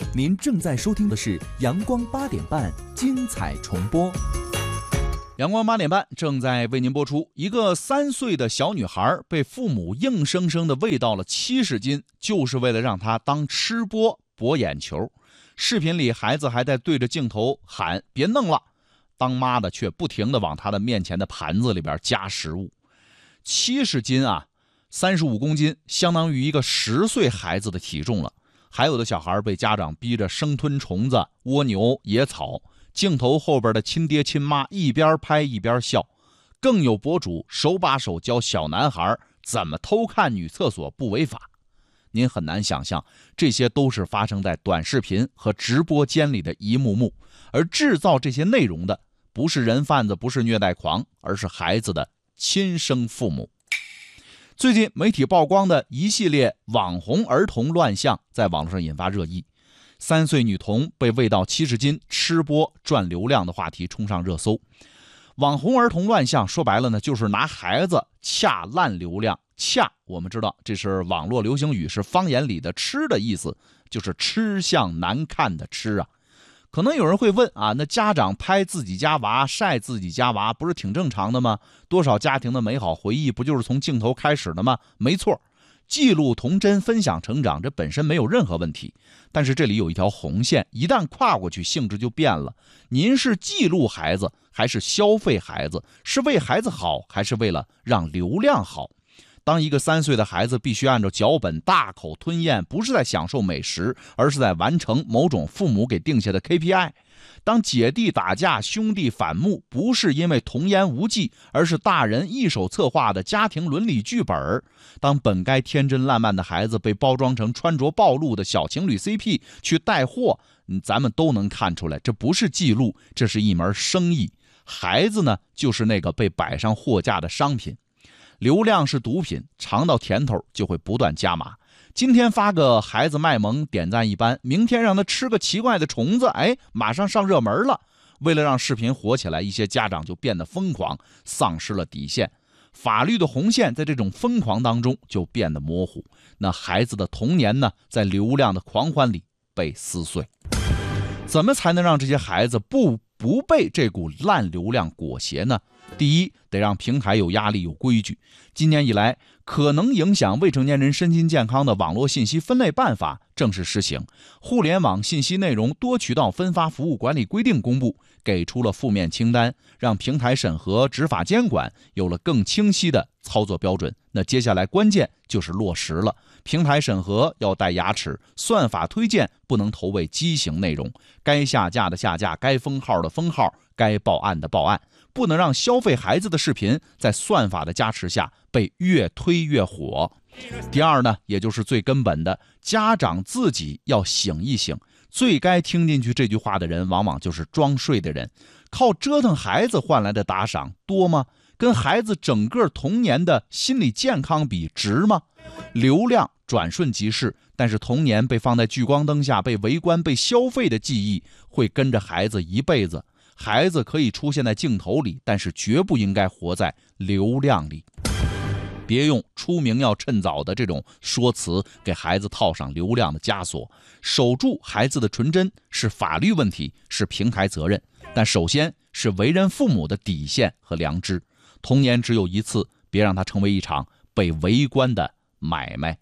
您正在收听的是阳光8点半精彩重播。 阳光8点半正在为您播出。一个3岁的小女孩被父母硬生生的喂到了70斤，就是为了让她当吃播博眼球。视频里孩子还在对着镜头喊别弄了，当妈的却不停地往她的面前的盘子里边加食物。70斤啊，35公斤，相当于一个10岁孩子的体重了。还有的小孩被家长逼着生吞虫子、蜗牛、野草，镜头后边的亲爹亲妈一边拍一边笑。更有博主手把手教小男孩怎么偷看女厕所不违法。您很难想象，这些都是发生在短视频和直播间里的一幕幕，而制造这些内容的不是人贩子，不是虐待狂，而是孩子的亲生父母。最近媒体曝光的一系列网红儿童乱象在网络上引发热议。3岁女童被喂到70斤，吃播赚流量的话题冲上热搜。网红儿童乱象说白了呢，就是拿孩子恰烂流量。恰我们知道这是网络流行语，是方言里的吃的意思，就是吃相难看的吃啊。可能有人会问啊，那家长拍自己家娃晒自己家娃不是挺正常的吗？多少家庭的美好回忆不就是从镜头开始的吗？没错，记录童真，分享成长，这本身没有任何问题。但是这里有一条红线，一旦跨过去，性质就变了。您是记录孩子还是消费孩子？是为孩子好还是为了让流量好？当一个3岁的孩子必须按照脚本大口吞咽，不是在享受美食，而是在完成某种父母给定下的 KPI。 当姐弟打架，兄弟反目，不是因为童言无忌，而是大人一手策划的家庭伦理剧本。当本该天真烂漫的孩子被包装成穿着暴露的小情侣 CP 去带货，咱们都能看出来，这不是记录，这是一门生意。孩子呢，就是那个被摆上货架的商品。流量是毒品，尝到甜头就会不断加码。今天发个孩子卖萌，点赞一般，明天让他吃个奇怪的虫子，马上上热门了。为了让视频火起来，一些家长就变得疯狂，丧失了底线。法律的红线在这种疯狂当中就变得模糊。那孩子的童年呢，在流量的狂欢里被撕碎。怎么才能让这些孩子不被这股烂流量裹挟呢？第一，得让平台有压力有规矩。今年以来，可能影响未成年人身心健康的网络信息分类办法正式施行，互联网信息内容多渠道分发服务管理规定公布，给出了负面清单，让平台审核执法监管有了更清晰的操作标准。那接下来关键就是落实了，平台审核要带牙齿，算法推荐不能投喂畸形内容，该下架的下架，该封号的封号，该报案的报案，不能让消费孩子的视频在算法的加持下被越推越火。第二呢，也就是最根本的，家长自己要醒一醒。最该听进去这句话的人，往往就是装睡的人。靠折腾孩子换来的打赏多吗？跟孩子整个童年的心理健康比，值吗？流量转瞬即逝，但是童年被放在聚光灯下，被围观，被消费的记忆会跟着孩子一辈子。孩子可以出现在镜头里，但是绝不应该活在流量里。别用出名要趁早的这种说辞给孩子套上流量的枷锁。守住孩子的纯真是法律问题，是平台责任，但首先是为人父母的底线和良知。童年只有一次，别让它成为一场被围观的买卖。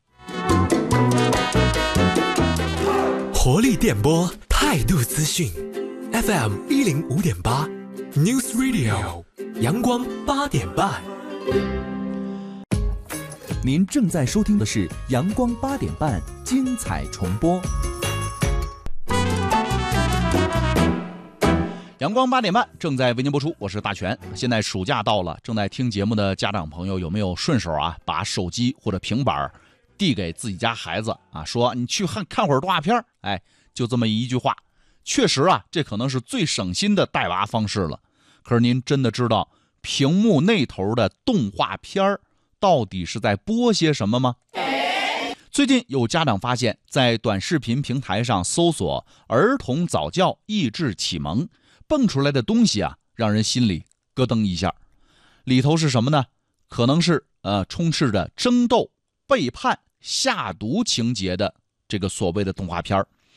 活力电波，态度资讯 FM 105.8 News Radio 阳光8点半。 您正在收听的是阳光8点半精彩重播。 阳光8点半正在为您播出，我是大全。现在暑假到了，正在听节目的家长朋友有没有顺手把手机或者平板递给自己家孩子说你去看会儿动画片，就这么一句话。确实这可能是最省心的带娃方式了。可是您真的知道屏幕那头的动画片到底是在播些什么吗？最近有家长发现，在短视频平台上搜索儿童早教益智启蒙，蹦出来的东西让人心里咯噔一下。里头是什么呢？可能是充斥着争斗、背叛、下毒情节的这个所谓的动画片。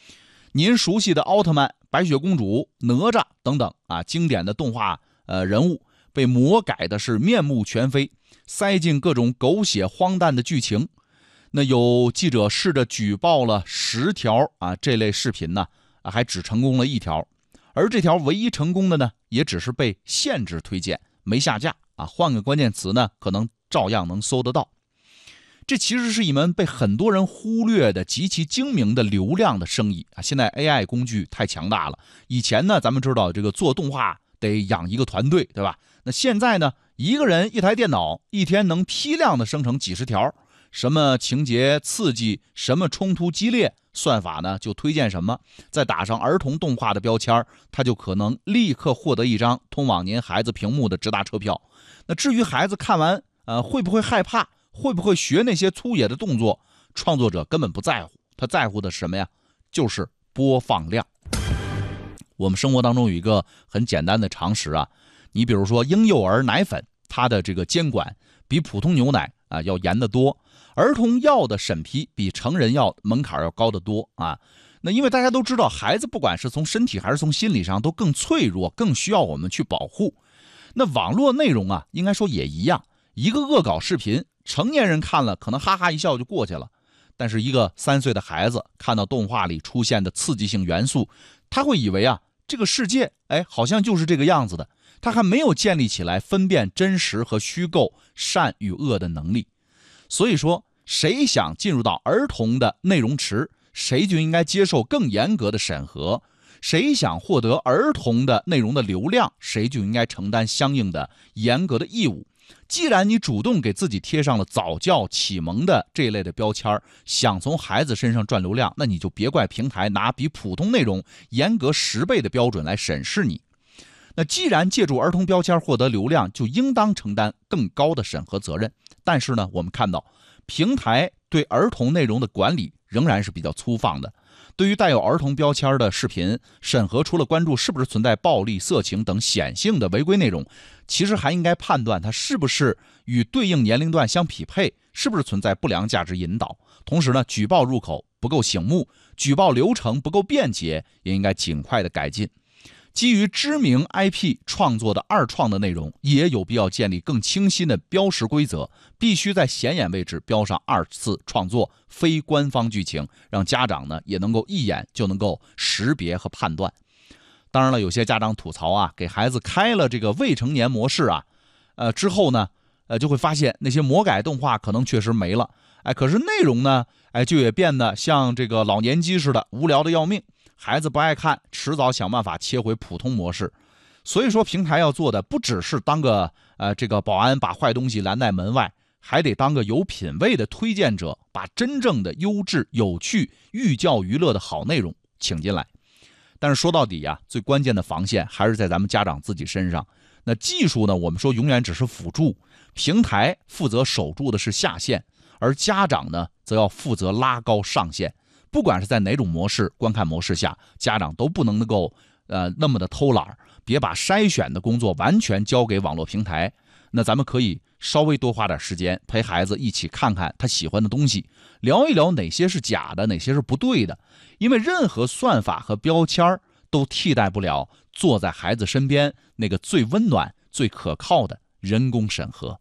您熟悉的奥特曼、白雪公主、哪吒等等啊，经典的动画人物被魔改的是面目全非，塞进各种狗血荒诞的剧情。那有记者试着举报了10条啊这类视频呢，还只成功了1条，而这条唯一成功的呢，也只是被限制推荐，没下架啊。换个关键词呢，可能照样能搜得到。这其实是一门被很多人忽略的极其精明的流量的生意啊！现在 AI 工具太强大了，以前呢，咱们知道这个做动画得养一个团队，对吧？那现在呢，一个人一台电脑，一天能批量的生成几十条，什么情节刺激，什么冲突激烈，算法呢就推荐什么，再打上儿童动画的标签，它就可能立刻获得一张通往您孩子屏幕的直达车票。那至于孩子看完会不会害怕，会不会学那些粗野的动作，创作者根本不在乎，他在乎的是什么呀？就是播放量。我们生活当中有一个很简单的常识啊，你比如说婴幼儿奶粉，它的这个监管比普通牛奶啊要严得多，儿童药的审批比成人药门槛要高得多啊。那因为大家都知道，孩子不管是从身体还是从心理上都更脆弱，更需要我们去保护。那网络内容啊，应该说也一样，一个恶搞视频，成年人看了可能哈哈一笑就过去了，但是一个3岁的孩子看到动画里出现的刺激性元素，他会以为啊，这个世界好像就是这个样子的，他还没有建立起来分辨真实和虚构、善与恶的能力。所以说，谁想进入到儿童的内容池，谁就应该接受更严格的审核；谁想获得儿童的内容的流量，谁就应该承担相应的严格的义务。既然你主动给自己贴上了早教启蒙的这一类的标签，想从孩子身上赚流量，那你就别怪平台拿比普通内容严格10倍的标准来审视你。那既然借助儿童标签获得流量，就应当承担更高的审核责任。但是呢，我们看到平台对儿童内容的管理仍然是比较粗放的。对于带有儿童标签的视频，审核除了关注是不是存在暴力、色情等显性的违规内容，其实还应该判断它是不是与对应年龄段相匹配，是不是存在不良价值引导。同时呢，举报入口不够醒目，举报流程不够便捷，也应该尽快的改进。基于知名 IP 创作的二创的内容，也有必要建立更清晰的标识规则，必须在显眼位置标上2次创作非官方剧情，让家长呢也能够一眼就能够识别和判断。当然了，有些家长吐槽啊，给孩子开了这个未成年模式啊，之后呢，就会发现那些魔改动画可能确实没了，可是内容呢，就也变得像这个老年机似的无聊的要命。孩子不爱看，迟早想办法切回普通模式。所以说，平台要做的不只是当个这个保安，把坏东西拦在门外，还得当个有品位的推荐者，把真正的优质、有趣、寓教于乐的好内容请进来。但是说到底呀，最关键的防线还是在咱们家长自己身上。那技术呢，我们说永远只是辅助，平台负责守住的是下限，而家长呢，则要负责拉高上限。不管是在哪种模式、观看模式下，家长都不能够那么的偷懒，别把筛选的工作完全交给网络平台。那咱们可以稍微多花点时间，陪孩子一起看看他喜欢的东西，聊一聊哪些是假的，哪些是不对的。因为任何算法和标签都替代不了坐在孩子身边那个最温暖、最可靠的人工审核。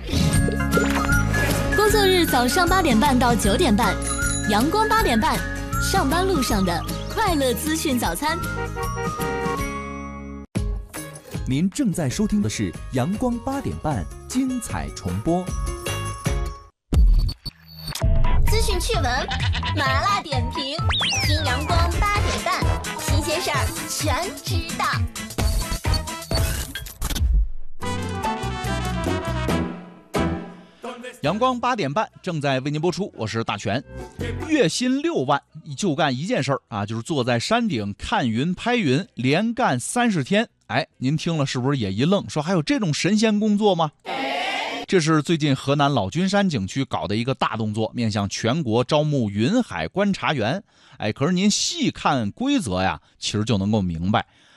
工作日早上8点半到9点半。阳光8点半，上班路上的快乐资讯早餐。 您正在收听的是阳光8点半精彩重播。 资讯趣闻，麻辣点评，听阳光8点半，新鲜事儿全知道。 阳光8点半正在为您播出，我是大全。月薪6万就干一件事儿啊，就是坐在山顶看云拍云，连干30天。您听了是不是也一愣，说还有这种神仙工作吗？这是最近河南老君山景区搞的一个大动作，面向全国招募云海观察员。可是您细看规则呀，其实就能够明白。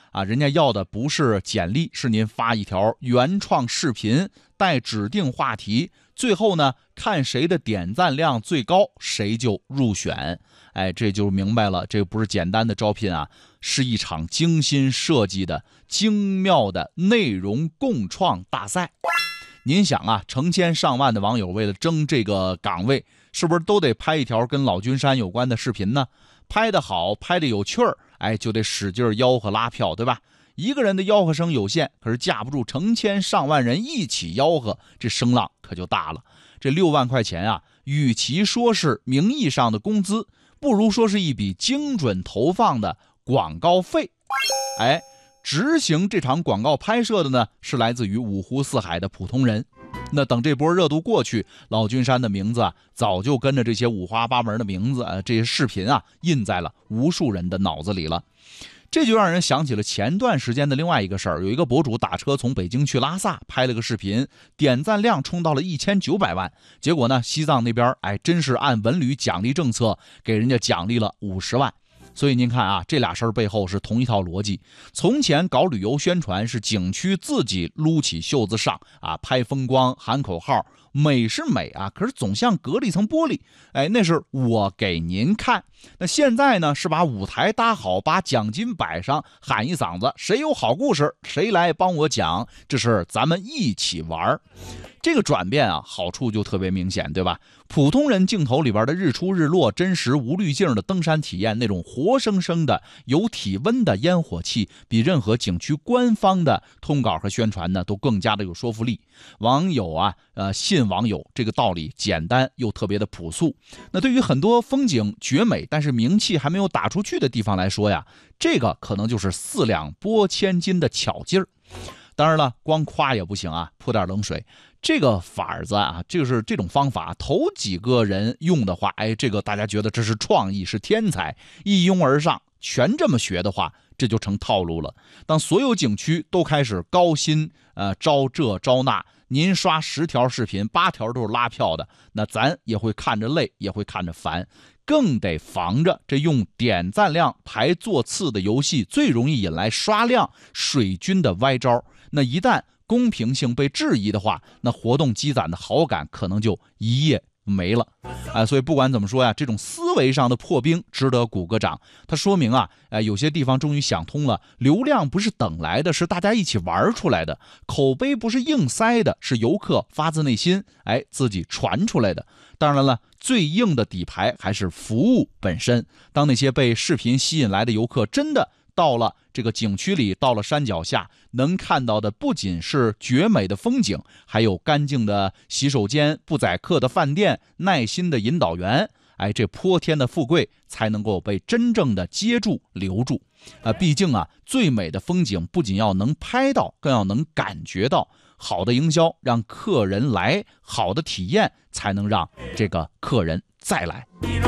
啊，人家要的不是简历，是您发一条原创视频，带指定话题，最后呢看谁的点赞量最高，谁就入选。哎，这就明白了，这不是简单的招聘啊，是一场精心设计的精妙的内容共创大赛。您想啊，成千上万的网友为了争这个岗位，是不是都得拍一条跟老君山有关的视频呢？拍得好，拍得有趣儿，哎，就得使劲吆喝拉票，对吧？一个人的吆喝声有限，可是架不住成千上万人一起吆喝，这声浪可就大了。这6万块钱啊，与其说是名义上的工资，不如说是一笔精准投放的广告费。哎，执行这场广告拍摄的呢，是来自于五湖四海的普通人。那等这波热度过去，老君山的名字啊，早就跟着这些五花八门的名字这些视频啊，印在了无数人的脑子里了。这就让人想起了前段时间的另外一个事儿，有一个博主打车从北京去拉萨，拍了个视频，点赞量冲到了1900万。结果呢，西藏那边真是按文旅奖励政策给人家奖励了50万。所以您看啊，这俩事儿背后是同一套逻辑。从前搞旅游宣传是景区自己撸起袖子上啊，拍风光喊口号，美是美啊，可是总像隔了一层玻璃。那是我给您看。那现在呢，是把舞台搭好，把奖金摆上，喊一嗓子，谁有好故事谁来帮我讲，这是咱们一起玩。这个转变啊，好处就特别明显，对吧？普通人镜头里边的日出日落，真实无滤镜的登山体验，那种活生生的有体温的烟火气，比任何景区官方的通稿和宣传呢，都更加的有说服力。网友啊，信网友，这个道理简单又特别的朴素。那对于很多风景绝美，但是名气还没有打出去的地方来说呀，这个可能就是4两拨千斤的巧劲儿。当然了，光夸也不行啊，泼点冷水。这个法子啊，就是这种方法，头几个人用的话，这个大家觉得这是创意，是天才，一拥而上，全这么学的话，这就成套路了。当所有景区都开始高薪招这招那，您刷10条视频8条都是拉票的，那咱也会看着累，也会看着烦。更得防着这用点赞量排座次的游戏最容易引来刷量水军的歪招。那一旦公平性被质疑的话，那活动积攒的好感可能就一夜没了。所以不管怎么说呀，这种思维上的破冰值得鼓个掌。它说明啊，有些地方终于想通了，流量不是等来的，是大家一起玩出来的；口碑不是硬塞的，是游客发自内心自己传出来的。当然了，最硬的底牌还是服务本身。当那些被视频吸引来的游客真的到了这个景区里，到了山脚下，能看到的不仅是绝美的风景，还有干净的洗手间、不宰客的饭店、耐心的引导员。这泼天的富贵才能够被真正的接住留住。毕竟啊，最美的风景不仅要能拍到，更要能感觉到。好的营销让客人来，好的体验才能让这个客人再来。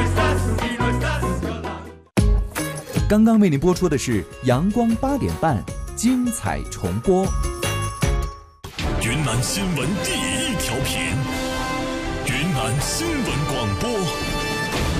刚刚为您播出的是阳光8点半精彩重播。 云南新闻第一调频，云南新闻广播。